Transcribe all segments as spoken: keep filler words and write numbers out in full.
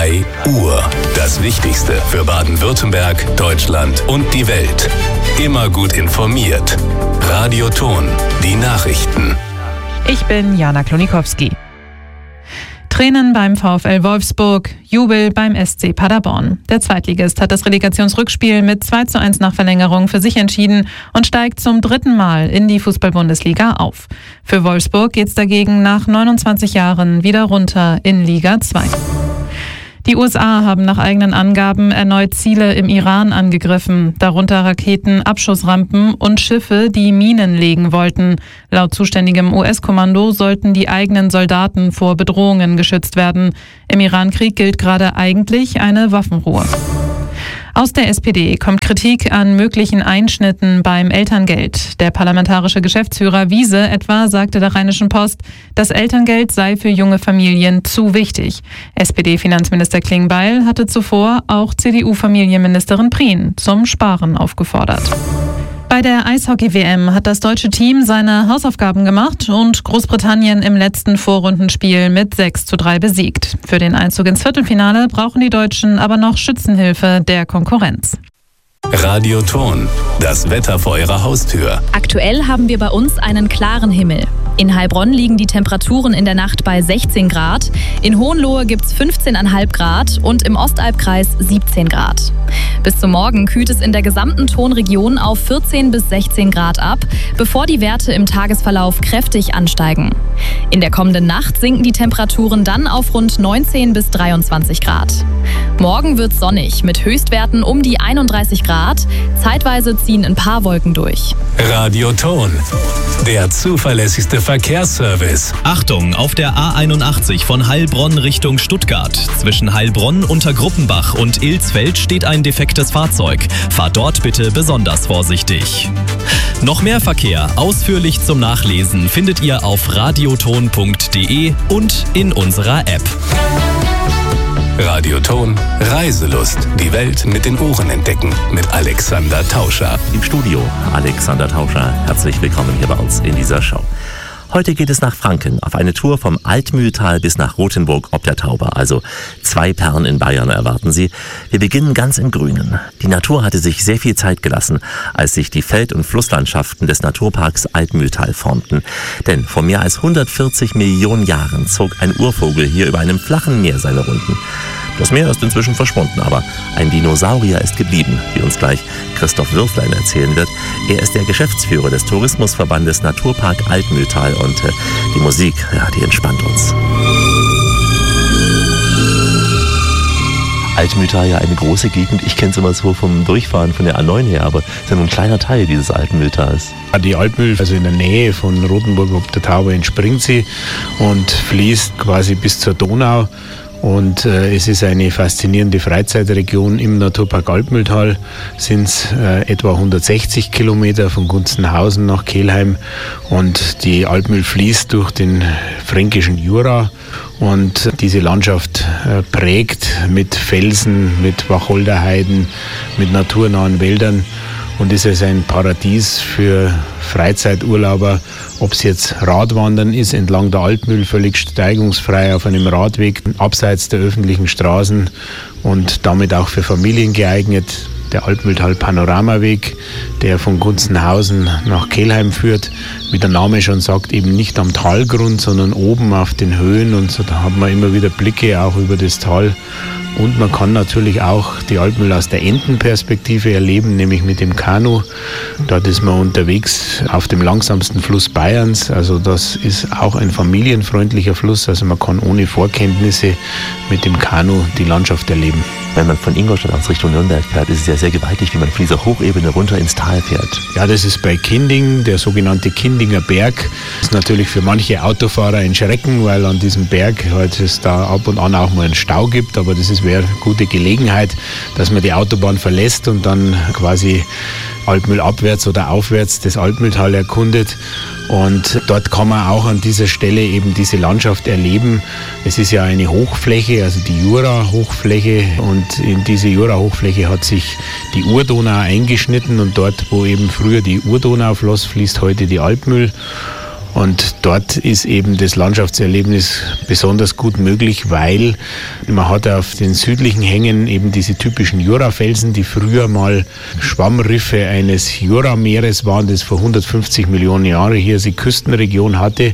drei Uhr. Das Wichtigste für Baden-Württemberg, Deutschland und die Welt. Immer gut informiert. Radio Ton, die Nachrichten. Ich bin Jana Klonikowski. Tränen beim VfL Wolfsburg, Jubel beim S C Paderborn. Der Zweitligist hat das Relegationsrückspiel mit zwei zu eins nach Verlängerung für sich entschieden und steigt zum dritten Mal in die Fußball-Bundesliga auf. Für Wolfsburg geht's dagegen nach neunundzwanzig Jahren wieder runter in Liga zwei. Die U S A haben nach eigenen Angaben erneut Ziele im Iran angegriffen, darunter Raketen, Abschussrampen und Schiffe, die Minen legen wollten. Laut zuständigem U S-Kommando sollten die eigenen Soldaten vor Bedrohungen geschützt werden. Im Iran-Krieg gilt gerade eigentlich eine Waffenruhe. Aus der S P D kommt Kritik an möglichen Einschnitten beim Elterngeld. Der parlamentarische Geschäftsführer Wiese etwa sagte der Rheinischen Post, das Elterngeld sei für junge Familien zu wichtig. S P D-Finanzminister Klingbeil hatte zuvor auch C D U-Familienministerin Prien zum Sparen aufgefordert. Bei der Eishockey-W M hat das deutsche Team seine Hausaufgaben gemacht und Großbritannien im letzten Vorrundenspiel mit sechs zu drei besiegt. Für den Einzug ins Viertelfinale brauchen die Deutschen aber noch Schützenhilfe der Konkurrenz. Radio Ton, das Wetter vor Ihrer Haustür. Aktuell haben wir bei uns einen klaren Himmel. In Heilbronn liegen die Temperaturen in der Nacht bei sechzehn Grad, in Hohenlohe gibt es fünfzehn Komma fünf Grad und im Ostalbkreis siebzehn Grad. Bis zum Morgen kühlt es in der gesamten Tonregion auf vierzehn bis sechzehn Grad ab, bevor die Werte im Tagesverlauf kräftig ansteigen. In der kommenden Nacht sinken die Temperaturen dann auf rund neunzehn bis dreiundzwanzig Grad. Morgen wird es sonnig mit Höchstwerten um die einunddreißig Grad. Zeitweise ziehen ein paar Wolken durch. Radio Ton, der zuverlässigste Verkehrsservice. Achtung, auf der A einundachtzig von Heilbronn Richtung Stuttgart. Zwischen Heilbronn, Untergruppenbach und Ilsfeld steht ein defektes Fahrzeug. Fahrt dort bitte besonders vorsichtig. Noch mehr Verkehr ausführlich zum Nachlesen findet ihr auf radioton punkt de und in unserer App. Radio Ton, Reiselust. Die Welt mit den Ohren entdecken. Mit Alexander Tauscher. Im Studio Alexander Tauscher. Herzlich willkommen hier bei uns in dieser Show. Heute geht es nach Franken auf eine Tour vom Altmühltal bis nach Rothenburg ob der Tauber. Also zwei Perlen in Bayern erwarten Sie. Wir beginnen ganz im Grünen. Die Natur hatte sich sehr viel Zeit gelassen, als sich die Feld- und Flusslandschaften des Naturparks Altmühltal formten. Denn vor mehr als hundertvierzig Millionen Jahren zog ein Urvogel hier über einem flachen Meer seine Runden. Das Meer ist inzwischen verschwunden, aber ein Dinosaurier ist geblieben, wie uns gleich Christoph Würflein erzählen wird. Er ist der Geschäftsführer des Tourismusverbandes Naturpark Altmühltal und äh, die Musik, ja, die entspannt uns. Altmühltal, ja, eine große Gegend. Ich kenne es immer so vom Durchfahren von der A neun her, aber es ist ja nur ein kleiner Teil dieses Altmühltals. Die Altmühl, also in der Nähe von Rothenburg ob der Tauber, entspringt sie und fließt quasi bis zur Donau. Und äh, es ist eine faszinierende Freizeitregion. Im Naturpark Altmühltal sind es äh, etwa hundertsechzig Kilometer von Gunzenhausen nach Kelheim. Und die Altmühl fließt durch den fränkischen Jura. Und diese Landschaft äh, prägt mit Felsen, mit Wacholderheiden, mit naturnahen Wäldern. Und ist es ein Paradies für Freizeiturlauber, ob es jetzt Radwandern ist, entlang der Altmühl, völlig steigungsfrei auf einem Radweg, abseits der öffentlichen Straßen und damit auch für Familien geeignet. Der Altmühltal-Panoramaweg, der von Gunzenhausen nach Kelheim führt, wie der Name schon sagt, eben nicht am Talgrund, sondern oben auf den Höhen. Und so da hat man immer wieder Blicke auch über das Tal. Und man kann natürlich auch die Altmühl aus der Entenperspektive erleben, nämlich mit dem Kanu. Dort ist man unterwegs auf dem langsamsten Fluss Bayerns. Also das ist auch ein familienfreundlicher Fluss. Also man kann ohne Vorkenntnisse mit dem Kanu die Landschaft erleben. Wenn man von Ingolstadt aus Richtung Nürnberg fährt, ist es ja sehr gewaltig, wie man von dieser Hochebene runter ins Tal fährt. Ja, das ist bei Kinding, der sogenannte Kindinger Berg. Das ist natürlich für manche Autofahrer ein Schrecken, weil an diesem Berg halt es da ab und an auch mal einen Stau gibt. Aber das ist wäre eine gute Gelegenheit, dass man die Autobahn verlässt und dann quasi Altmühl abwärts oder aufwärts das Altmühltal erkundet. Und dort kann man auch an dieser Stelle eben diese Landschaft erleben. Es ist ja eine Hochfläche, also die Jura-Hochfläche, und in diese Jura-Hochfläche hat sich die Urdonau eingeschnitten und dort, wo eben früher die Urdonau floss, fließt heute die Altmühl. Und dort ist eben das Landschaftserlebnis besonders gut möglich, weil man hat auf den südlichen Hängen eben diese typischen Jurafelsen, die früher mal Schwammriffe eines Jurameeres waren, das vor hundertfünfzig Millionen Jahren hier die Küstenregion hatte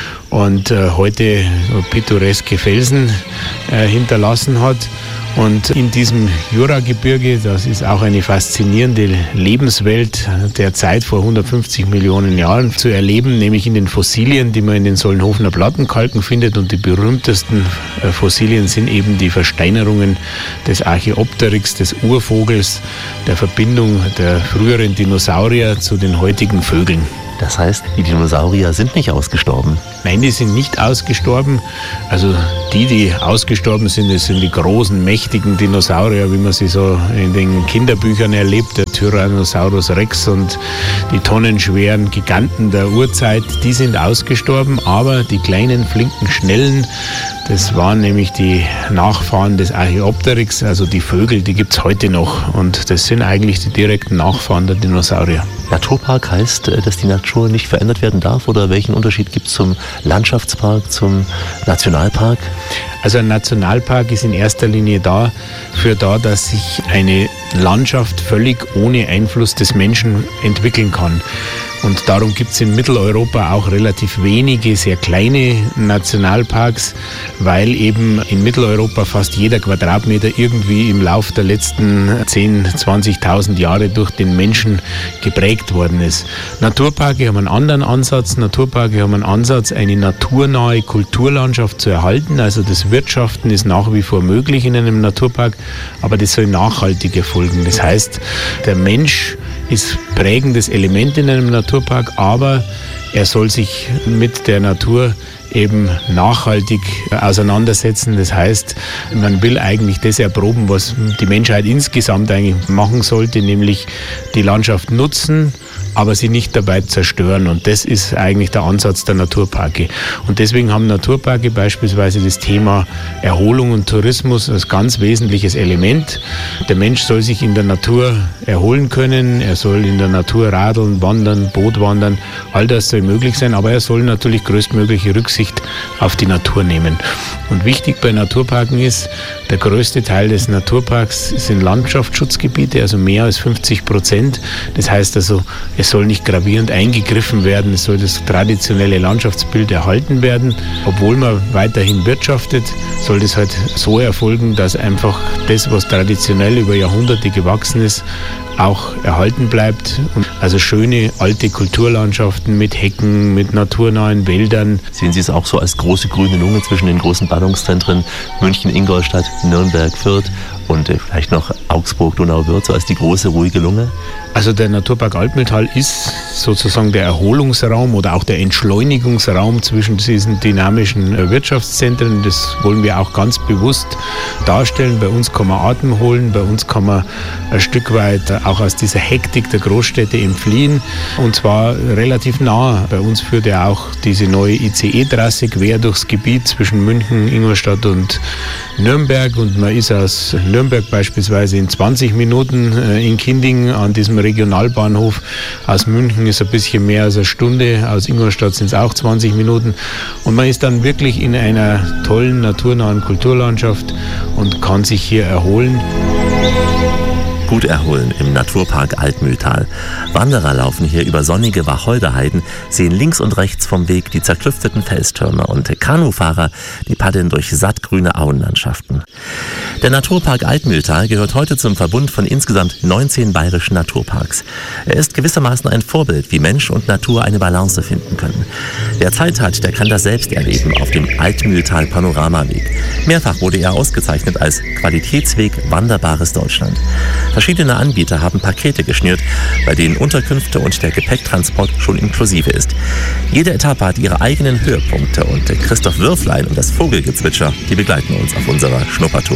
und äh, heute pittoreske Felsen äh, hinterlassen hat. Und in diesem Juragebirge, das ist auch eine faszinierende Lebenswelt der Zeit vor hundertfünfzig Millionen Jahren zu erleben, nämlich in den Fossilien, die man in den Solnhofener Plattenkalken findet. Und die berühmtesten Fossilien sind eben die Versteinerungen des Archaeopteryx, des Urvogels, der Verbindung der früheren Dinosaurier zu den heutigen Vögeln. Das heißt, die Dinosaurier sind nicht ausgestorben? Nein, die sind nicht ausgestorben. Also die, die ausgestorben sind, das sind die großen, mächtigen Dinosaurier, wie man sie so in den Kinderbüchern erlebt, der Tyrannosaurus Rex und die tonnenschweren Giganten der Urzeit, die sind ausgestorben, aber die kleinen, flinken, schnellen, das waren nämlich die Nachfahren des Archaeopteryx, also die Vögel, die gibt es heute noch und das sind eigentlich die direkten Nachfahren der Dinosaurier. Naturpark heißt, dass die Natur nicht verändert werden darf, oder welchen Unterschied gibt es zum Landschaftspark, zum Nationalpark? Also ein Nationalpark ist in erster Linie dafür da, dass sich eine Landschaft völlig ohne Einfluss des Menschen entwickeln kann. Und darum gibt es in Mitteleuropa auch relativ wenige, sehr kleine Nationalparks, weil eben in Mitteleuropa fast jeder Quadratmeter irgendwie im Lauf der letzten zehntausend, zwanzigtausend Jahre durch den Menschen geprägt worden ist. Naturparke haben einen anderen Ansatz. Naturparke haben einen Ansatz, eine naturnahe Kulturlandschaft zu erhalten. Also das Wirtschaften ist nach wie vor möglich in einem Naturpark, aber das soll nachhaltig erfolgen. Das heißt, der Mensch ist prägendes Element in einem Naturpark, aber er soll sich mit der Natur eben nachhaltig auseinandersetzen. Das heißt, man will eigentlich das erproben, was die Menschheit insgesamt eigentlich machen sollte, nämlich die Landschaft nutzen, aber sie nicht dabei zerstören. Und das ist eigentlich der Ansatz der Naturparke. Und deswegen haben Naturparke beispielsweise das Thema Erholung und Tourismus als ganz wesentliches Element. Der Mensch soll sich in der Natur erholen können, er soll in der Natur radeln, wandern, Boot wandern, all das soll möglich sein, aber er soll natürlich größtmögliche Rücksicht auf die Natur nehmen. Und wichtig bei Naturparken ist, der größte Teil des Naturparks sind Landschaftsschutzgebiete, also mehr als fünfzig Prozent. Das heißt also, es soll nicht gravierend eingegriffen werden, es soll das traditionelle Landschaftsbild erhalten werden. Obwohl man weiterhin wirtschaftet, soll das halt so erfolgen, dass einfach das, was traditionell über Jahrhunderte gewachsen ist, auch erhalten bleibt. Also schöne alte Kulturlandschaften mit Hecken, mit naturnahen Wäldern. Sehen Sie es auch so als große grüne Lunge zwischen den großen Ballungszentren München, Ingolstadt, Nürnberg, Fürth und vielleicht noch Augsburg, Donauwörth, so als die große ruhige Lunge? Also der Naturpark Altmühltal ist sozusagen der Erholungsraum oder auch der Entschleunigungsraum zwischen diesen dynamischen Wirtschaftszentren. Das wollen wir auch ganz bewusst darstellen. Bei uns kann man Atem holen, bei uns kann man ein Stück weit auch aus dieser Hektik der Großstädte entfliehen, und zwar relativ nah. Bei uns führt ja auch diese neue I C E-Trasse quer durchs Gebiet zwischen München, Ingolstadt und Nürnberg, und man ist aus Nürnberg beispielsweise in zwanzig Minuten in Kinding an diesem Regionalbahnhof. Aus München ist ein bisschen mehr als eine Stunde, aus Ingolstadt sind es auch zwanzig Minuten, und man ist dann wirklich in einer tollen, naturnahen Kulturlandschaft und kann sich hier erholen. Gut erholen im Naturpark Altmühltal. Wanderer laufen hier über sonnige Wacholderheiden, sehen links und rechts vom Weg die zerklüfteten Felstürme, und Kanufahrer, die paddeln durch sattgrüne Auenlandschaften. Der Naturpark Altmühltal gehört heute zum Verbund von insgesamt neunzehn bayerischen Naturparks. Er ist gewissermaßen ein Vorbild, wie Mensch und Natur eine Balance finden können. Wer Zeit hat, der kann das selbst erleben auf dem Altmühltal Panoramaweg. Mehrfach wurde er ausgezeichnet als Qualitätsweg Wanderbares Deutschland. Verschiedene Anbieter haben Pakete geschnürt, bei denen Unterkünfte und der Gepäcktransport schon inklusive ist. Jede Etappe hat ihre eigenen Höhepunkte, und Christoph Würflein und das Vogelgezwitscher, die begleiten uns auf unserer Schnuppertour.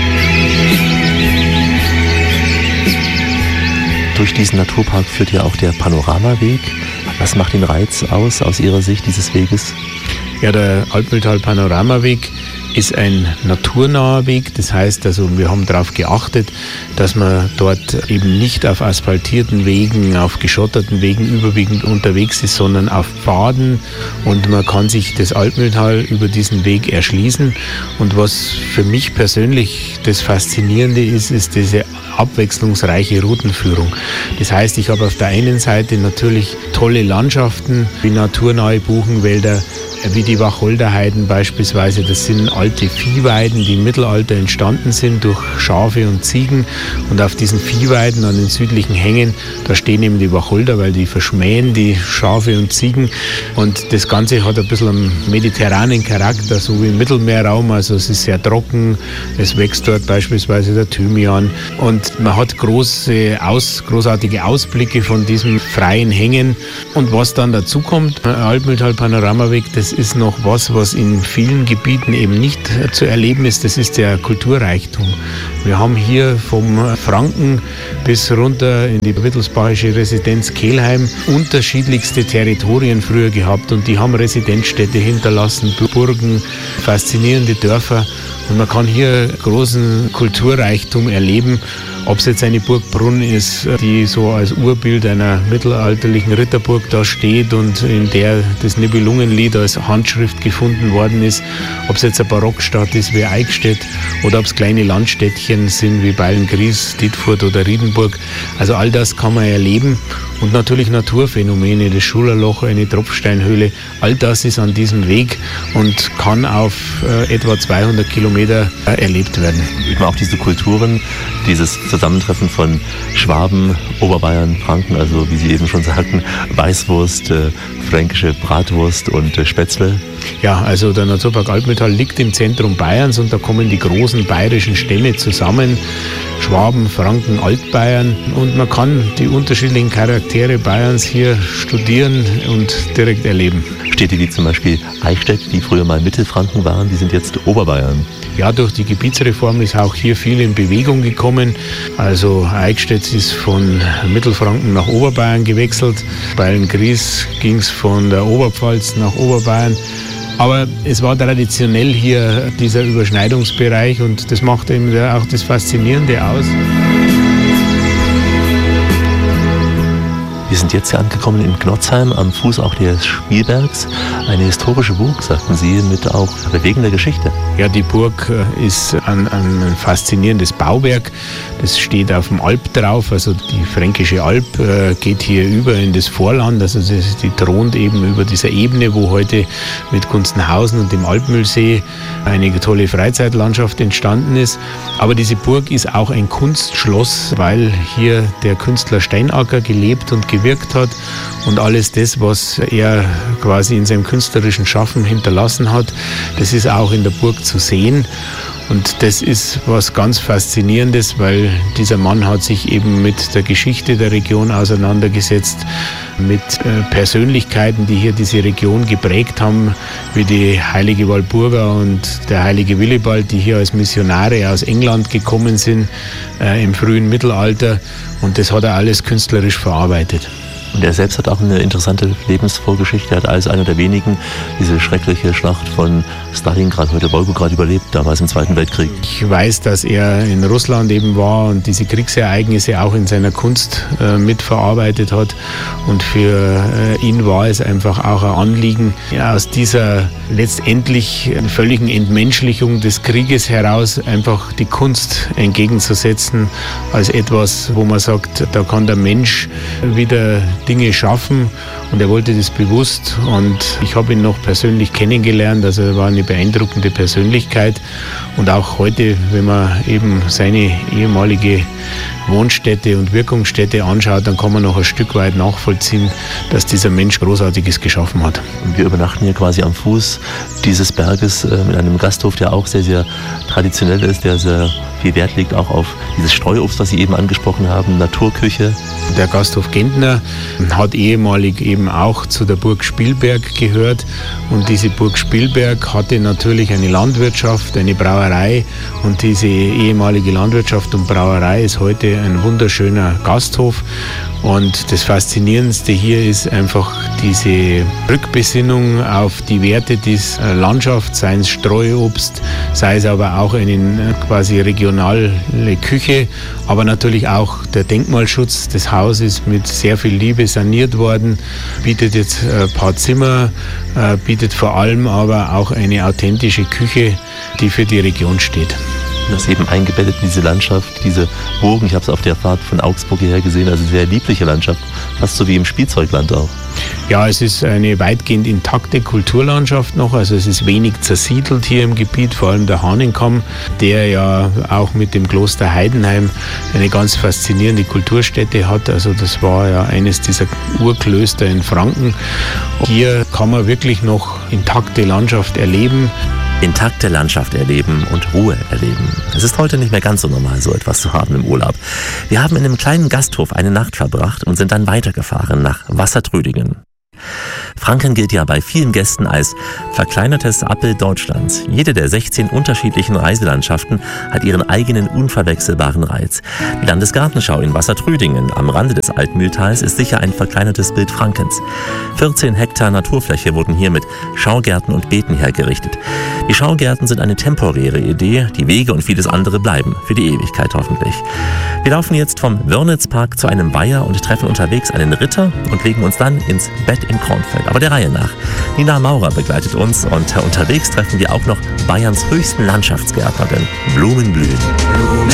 Durch diesen Naturpark führt ja auch der Panoramaweg. Was macht den Reiz aus, aus Ihrer Sicht, dieses Weges? Ja, der Altmühltal Panoramaweg ist ein naturnaher Weg. Das heißt also, wir haben darauf geachtet, dass man dort eben nicht auf asphaltierten Wegen, auf geschotterten Wegen überwiegend unterwegs ist, sondern auf Pfaden, und man kann sich das Altmühltal über diesen Weg erschließen. Und was für mich persönlich das Faszinierende ist, ist diese abwechslungsreiche Routenführung. Das heißt, ich habe auf der einen Seite natürlich tolle Landschaften wie naturnahe Buchenwälder, wie die Wacholderheiden beispielsweise. Das sind alte Viehweiden, die im Mittelalter entstanden sind durch Schafe und Ziegen. Und auf diesen Viehweiden an den südlichen Hängen, da stehen eben die Wacholder, weil die verschmähen die Schafe und Ziegen. Und das Ganze hat ein bisschen einen mediterranen Charakter, so wie im Mittelmeerraum. Also es ist sehr trocken, es wächst dort beispielsweise der Thymian. Und man hat große, aus, großartige Ausblicke von diesen freien Hängen. Und was dann dazu kommt, Altmühltal-Panoramaweg, das ist noch was, was in vielen Gebieten eben nicht zu erleben ist. Das ist der Kulturreichtum. Wir haben hier vom Franken bis runter in die wittelsbachische Residenz Kelheim unterschiedlichste Territorien früher gehabt, und die haben Residenzstädte hinterlassen, Burgen, faszinierende Dörfer, und man kann hier großen Kulturreichtum erleben. Ob es jetzt eine Burg Brunn ist, die so als Urbild einer mittelalterlichen Ritterburg da steht und in der das Nibelungenlied als Handschrift gefunden worden ist, ob es jetzt eine Barockstadt ist wie Eichstätt oder ob es kleine Landstädtchen sind wie Beilngries, Dietfurt oder Riedenburg. Also all das kann man erleben. Und natürlich Naturphänomene, das Schulerloch, eine Tropfsteinhöhle, all das ist an diesem Weg und kann auf äh, etwa zweihundert Kilometer äh, erlebt werden. Eben auch diese Kulturen, dieses Zusammentreffen von Schwaben, Oberbayern, Franken, also wie Sie eben schon sagten, Weißwurst, äh, fränkische Bratwurst und äh, Spätzle. Ja, also der Naturpark Altmühltal liegt im Zentrum Bayerns, und da kommen die großen bayerischen Stämme zusammen. Schwaben, Franken, Altbayern, und man kann die unterschiedlichen Charaktere Bayerns hier studieren und direkt erleben. Städte wie zum Beispiel Eichstätt, die früher mal Mittelfranken waren, die sind jetzt Oberbayern. Ja, durch die Gebietsreform ist auch hier viel in Bewegung gekommen. Also Eichstätt ist von Mittelfranken nach Oberbayern gewechselt. Beilngries ging es von der Oberpfalz nach Oberbayern. Aber es war traditionell hier dieser Überschneidungsbereich, und das macht eben auch das Faszinierende aus. Wir sind jetzt hier angekommen in Gnotzheim, am Fuß auch des Spielbergs. Eine historische Burg, sagten Sie, mit auch bewegender Geschichte. Ja, die Burg ist ein, ein faszinierendes Bauwerk. Das steht auf dem Alp drauf, also die Fränkische Alb äh, geht hier über in das Vorland. Also das, die thront eben über dieser Ebene, wo heute mit Gunzenhausen und dem Altmühlsee eine tolle Freizeitlandschaft entstanden ist. Aber diese Burg ist auch ein Kunstschloss, weil hier der Künstler Steinacker gelebt und gewirkt hat, und alles das, was er quasi in seinem künstlerischen Schaffen hinterlassen hat, das ist auch in der Burg zu sehen. Und das ist was ganz Faszinierendes, weil dieser Mann hat sich eben mit der Geschichte der Region auseinandergesetzt, mit äh, Persönlichkeiten, die hier diese Region geprägt haben, wie die heilige Walburga und der heilige Willibald, die hier als Missionare aus England gekommen sind äh, im frühen Mittelalter. Und das hat er alles künstlerisch verarbeitet. Und er selbst hat auch eine interessante Lebensvorgeschichte. Er hat als einer der wenigen diese schreckliche Schlacht von Stalingrad, heute Wolgograd, überlebt, damals im Zweiten Weltkrieg. Ich weiß, dass er in Russland eben war und diese Kriegsereignisse auch in seiner Kunst äh, mitverarbeitet hat. Und für äh, ihn war es einfach auch ein Anliegen, ja, aus dieser letztendlich völligen Entmenschlichung des Krieges heraus einfach die Kunst entgegenzusetzen als etwas, wo man sagt, da kann der Mensch wieder Dinge schaffen, und er wollte das bewusst, und ich habe ihn noch persönlich kennengelernt, also er war eine beeindruckende Persönlichkeit, und auch heute, wenn man eben seine ehemalige Wohnstätte und Wirkungsstätte anschaut, dann kann man noch ein Stück weit nachvollziehen, dass dieser Mensch Großartiges geschaffen hat. Wir übernachten hier quasi am Fuß dieses Berges äh, mit einem Gasthof, der auch sehr, sehr traditionell ist, der sehr viel Wert legt auch auf dieses Streuobst, was Sie eben angesprochen haben, Naturküche. Der Gasthof Gentner hat ehemalig eben auch zu der Burg Spielberg gehört, und diese Burg Spielberg hatte natürlich eine Landwirtschaft, eine Brauerei, und diese ehemalige Landwirtschaft und Brauerei ist heute ein wunderschöner Gasthof. Und das Faszinierendste hier ist einfach diese Rückbesinnung auf die Werte dieser Landschaft, sei es Streuobst, sei es aber auch eine quasi regionale Küche, aber natürlich auch der Denkmalschutz. Das Haus ist mit sehr viel Liebe saniert worden, bietet jetzt ein paar Zimmer, bietet vor allem aber auch eine authentische Küche, die für die Region steht. Das eben eingebettet in diese Landschaft, diese Burgen. Ich habe es auf der Fahrt von Augsburg hierher gesehen, also sehr liebliche Landschaft, fast so wie im Spielzeugland auch. Ja, es ist eine weitgehend intakte Kulturlandschaft noch, also es ist wenig zersiedelt hier im Gebiet, vor allem der Hahnenkamm, der ja auch mit dem Kloster Heidenheim eine ganz faszinierende Kulturstätte hat, also das war ja eines dieser Urklöster in Franken. Hier kann man wirklich noch intakte Landschaft erleben. Intakte Landschaft erleben und Ruhe erleben. Es ist heute nicht mehr ganz so normal, so etwas zu haben im Urlaub. Wir haben in einem kleinen Gasthof eine Nacht verbracht und sind dann weitergefahren nach Wassertrödingen. Franken gilt ja bei vielen Gästen als verkleinertes Abbild Deutschlands. Jede der sechzehn unterschiedlichen Reiselandschaften hat ihren eigenen unverwechselbaren Reiz. Die Landesgartenschau in Wassertrödingen am Rande des Altmühltals ist sicher ein verkleinertes Bild Frankens. vierzehn Hektar Naturfläche wurden hier mit Schaugärten und Beeten hergerichtet. Die Schaugärten sind eine temporäre Idee, die Wege und vieles andere bleiben, für die Ewigkeit hoffentlich. Wir laufen jetzt vom Wörnitzpark zu einem Weiher und treffen unterwegs einen Ritter und legen uns dann ins Bett in Kornfeld. Aber der Reihe nach. Nina Maurer begleitet uns und unterwegs treffen wir auch noch Bayerns höchsten Landschaftsgärtner, denn Blumen blühen.